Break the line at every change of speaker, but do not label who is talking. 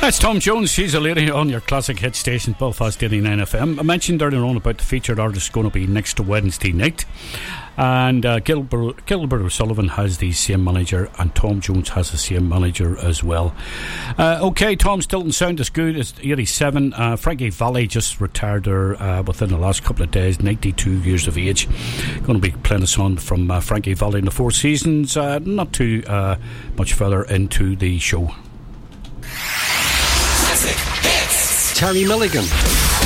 That's Tom Jones, She's a Lady on your classic hit station, Belfast 89 FM. I mentioned earlier on about the featured artist going to be next Wednesday night. And Gilbert O'Sullivan has the same manager, and Tom Jones has the same manager as well. Okay, Tom Stilton sound is good. It's 87. Frankie Valli just retired there within the last couple of days, 92 years of age. Going to be playing a song from Frankie Valli in the Four Seasons, not too much further into the show.
Terry Milligan.